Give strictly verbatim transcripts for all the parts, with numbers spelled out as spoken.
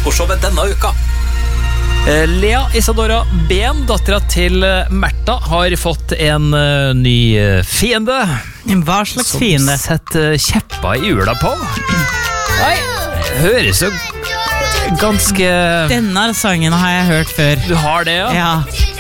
tacoshowet denne uka. Lea Isadora Ben, datteren til Märtha, har fått en ny fiende. Hva slags fiende? Som setter kjeppa i hjula på. Nei, høres jo ganske... Denne sangen har jeg hørt før. Du har det, ja? Ja.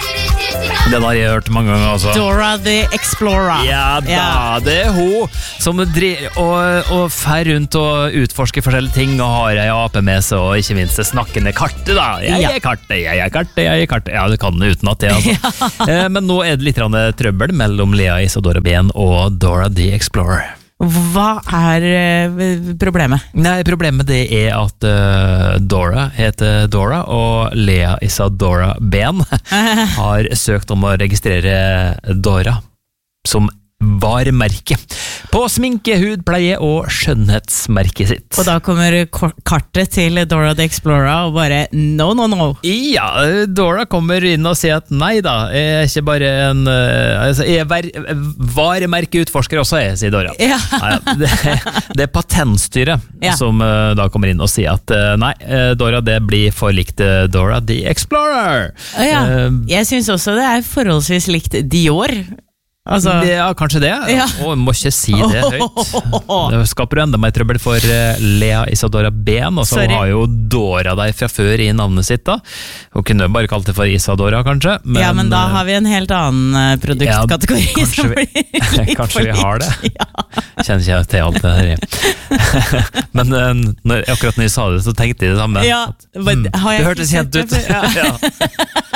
Den har jeg hørt mange ganger også. Dora the Explorer. Ja da, ja. Det er hun som dri- og, og fer rundt og utforsker forskjellige ting og har ei ape med seg, og ikke minst det snakkende kartet da. Jeg er kartet, jeg er kartet, jeg er kartet. Ja, du kan det uten at det, altså. Ja. Men nå er det litt trøbbel mellom Lea Isadora Ben og Dora the Explorer. Hva er problemet? Nei, problemet det er at uh, Dora heter Dora, og Lea Isadora Ben har søkt om å registrere Dora som varemerke på sminke, hudpleie og skjønnhetsmerket sitt. Og da kommer kartet til Dora the Explorer og bare no, no, no. Ja, Dora kommer inn og sier at nei da, jeg er ikke bare en altså, jeg er var, varemerkeutforsker også, jeg, sier Dora. Ja. Nei, det, det er patentstyret ja. som uh, da kommer inn og sier at uh, nei, uh, Dora, det blir for likt uh, Dora the Explorer. Ja. Uh, jeg synes også det er forholdsvis likt Dior. Altså, det, ja, kanskje det. Ja. Å, jeg må ikke si det høyt. Det skaper jo enda mer trøbbel for uh, Lea Isadora Ben, og så har jo Dora der fra før i navnet sitt da. Hun kunne bare kalt det for Isadora, kanskje. Men, ja, men da har vi en helt annen produktkategori. Ja, kanskje vi, kanskje vi har det. Ja. Kjenner ikke til alt det her. Men uh, når, akkurat når jeg sa det, så tenkte jeg det samme. Ja, at, hmm, det hørtes kjent ut. Ja. Ja.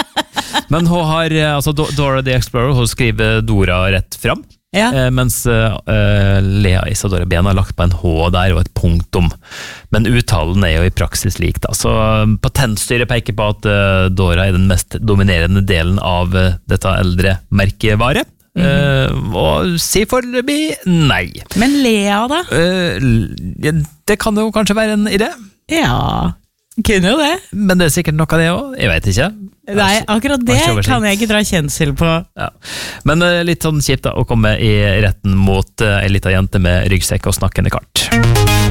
Men hun har, altså Dora the Explorer, hun skriver Dora rett fram, ja. eh, mens eh, Lea Isadora Ben har lagt på en H der og et punktum. Men uttalen er jo i praksis lik da. Så patentstyret peker på at eh, Dora er den mest dominerende delen av eh, dette eldre merkevare. Mm. Eh, og si foreløpig nei. Men Lea da? Eh, det kan jo kanskje være en idé. Ja, kunne jo det. Men det er sikkert noe av det også, jeg vet ikke. Nei, akkurat det kan jeg ikke dra kjensel på. Ja. Men uh, litt sånn kjipt da, å komme i retten mot uh, en liten jente med ryggsekk og snakkende kart.